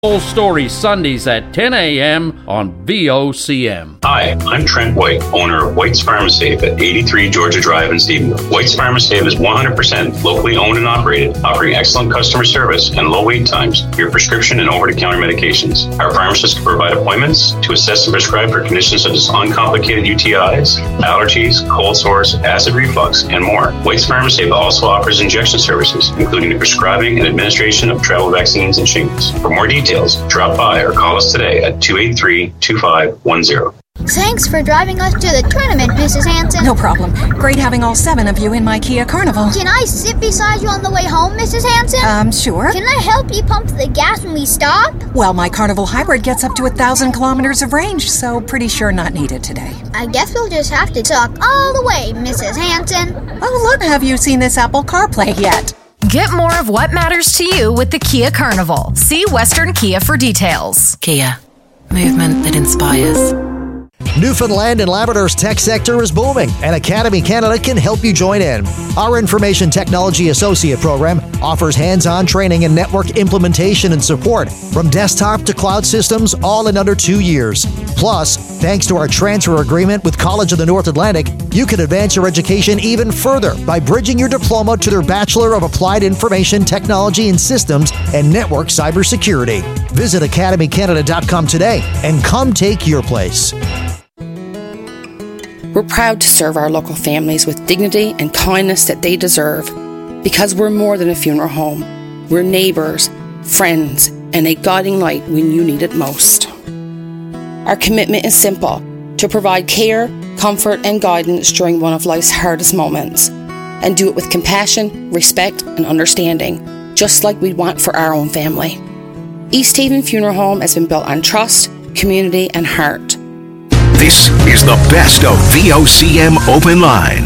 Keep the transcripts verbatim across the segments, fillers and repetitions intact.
Whole Story Sundays at ten a.m. on V O C M. Hi, I'm Trent White, owner of White's Pharmasafe at eighty-three Georgia Drive in Stephenville. White's Pharmasafe is one hundred percent locally owned and operated, offering excellent customer service and low wait times for your prescription and over-the-counter medications. Our pharmacists can provide appointments to assess and prescribe for conditions such as uncomplicated U T Is, allergies, cold sores, acid reflux, and more. White's Pharmasafe also offers injection services, including the prescribing and administration of travel vaccines and shingles. For more details, drop by or call us today at two eight three, two five one zero. Thanks for driving us to the tournament, Missus Hanson. No problem. Great having all seven of you in my Kia Carnival. Can I sit beside you on the way home, Missus Hanson? Um, sure. Can I help you pump the gas when we stop? Well, my Carnival Hybrid gets up to a thousand kilometers of range, so pretty sure not needed today. I guess we'll just have to talk all the way, Missus Hanson. Oh, look, have you seen this Apple CarPlay yet? Get more of what matters to you with the Kia Carnival. See Western Kia for details. Kia. Movement that inspires. Newfoundland and Labrador's tech sector is booming, and Academy Canada can help you join in. Our Information Technology Associate program offers hands-on training in network implementation and support, from desktop to cloud systems, all in under two years. Plus, thanks to our transfer agreement with College of the North Atlantic, you can advance your education even further by bridging your diploma to their Bachelor of Applied Information Technology and Systems and Network Cybersecurity. Visit academy canada dot com today and come take your place. We're proud to serve our local families with dignity and kindness that they deserve, because we're more than a funeral home. We're neighbours, friends, and a guiding light when you need it most. Our commitment is simple: to provide care, comfort, and guidance during one of life's hardest moments, and do it with compassion, respect, and understanding, just like we'd want for our own family. East Haven Funeral Home has been built on trust, community, and heart. This is the best of V O C M Open Line.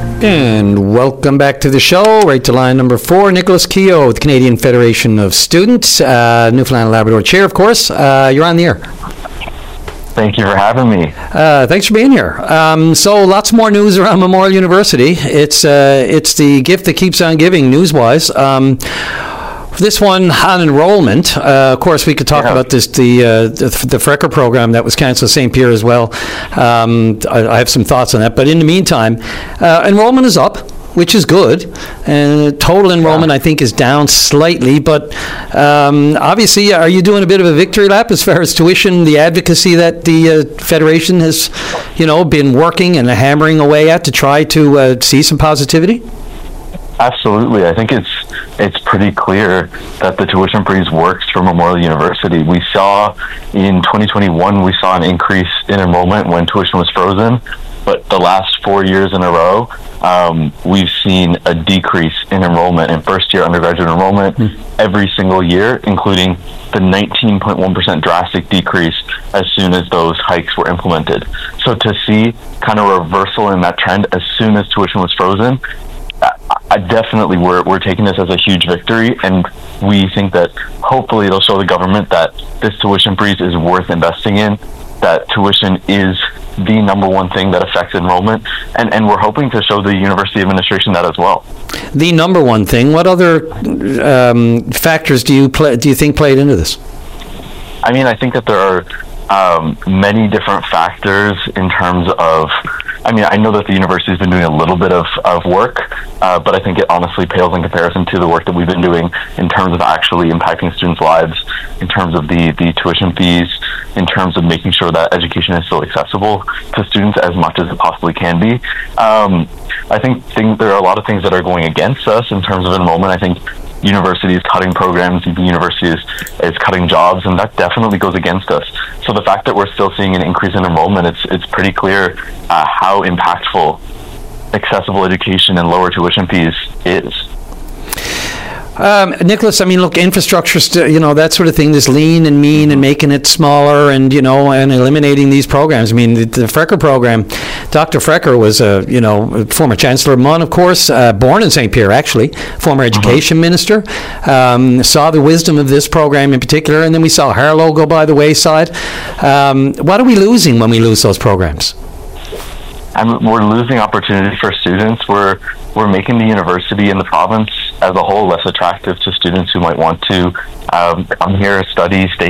And welcome back to the show. Right to line number four, Nicholas Keogh with the Canadian Federation of Students, uh, Newfoundland and Labrador Chair, of course. Uh, you're on the air. Thank you for having me. Uh, thanks for being here. Um, so lots more news around Memorial University. It's uh, it's the gift that keeps on giving news-wise. Um, This one on enrollment, uh, of course, we could talk yeah. about this the, uh, the the Frecker program that was canceled at Saint Pierre as well. Um, I, I have some thoughts on that, but in the meantime, uh, enrollment is up, which is good, and total enrollment yeah. I think is down slightly. But um, obviously, are you doing a bit of a victory lap as far as tuition, the advocacy that the uh, Federation has, you know, been working and hammering away at to try to uh, see some positivity? Absolutely. I think it's it's pretty clear that the tuition freeze works for Memorial University. We saw in twenty twenty-one, we saw an increase in enrollment when tuition was frozen, but the last four years in a row, um, we've seen a decrease in enrollment, in first-year undergraduate enrollment, mm. every single year, including the nineteen point one percent drastic decrease as soon as those hikes were implemented. So to see kind of a reversal in that trend as soon as tuition was frozen, I definitely we're we're taking this as a huge victory, and we think that hopefully it'll show the government that this tuition freeze is worth investing in, that tuition is the number one thing that affects enrollment, and, and we're hoping to show the university administration that as well. The number one thing. What other um, factors do you play, do you think played into this? I mean, I think that there are um, many different factors in terms of. I mean, I know that the university's been doing a little bit of, of work, uh, but I think it honestly pales in comparison to the work that we've been doing in terms of actually impacting students' lives, in terms of the, the tuition fees, in terms of making sure that education is still accessible to students as much as it possibly can be. Um, I think things, there are a lot of things that are going against us in terms of enrollment. I think universities cutting programs, the university is, is cutting jobs, and that definitely goes against us. So the fact that we're still seeing an increase in enrollment, it's it's pretty clear uh, how impactful accessible education and lower tuition fees is. Um, Nicholas, I mean, look, infrastructure, st- you know, that sort of thing, this lean and mean and making it smaller and, you know, and eliminating these programs. I mean, the, the Frecker program, Doctor Frecker was a, you know, former Chancellor of Munn, of course, uh, born in Saint Pierre, actually, former education uh-huh. minister, um, saw the wisdom of this program in particular, and then we saw Harlow go by the wayside. Um, what are we losing when we lose those programs? I mean, we're losing opportunity for students. We're we're making the university in the province as a whole less attractive to students who might want to um, come here, study, stay